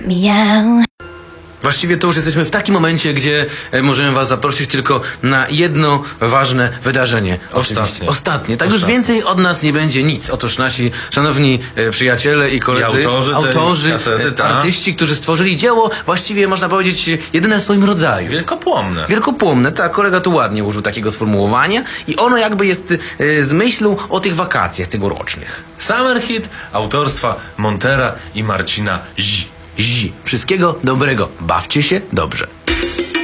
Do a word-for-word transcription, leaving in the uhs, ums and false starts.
Miau. Właściwie to już jesteśmy w takim momencie, gdzie e, możemy was zaprosić tylko na jedno ważne wydarzenie. Ostatnie. Ostatnie. Tak już Ostatnie. więcej od nas nie będzie nic. Otóż nasi szanowni e, przyjaciele i koledzy, I autorzy tej autorzy kasety, e, tak. artyści, którzy stworzyli dzieło, właściwie można powiedzieć jedyne w swoim rodzaju. Wielkopłomne. Wielkopłomne, tak, kolega tu ładnie użył takiego sformułowania i ono jakby jest e, z myślą o tych wakacjach tegorocznych. Summer hit autorstwa Montera i Marcina Zi. Zi. Wszystkiego dobrego. Bawcie się dobrze.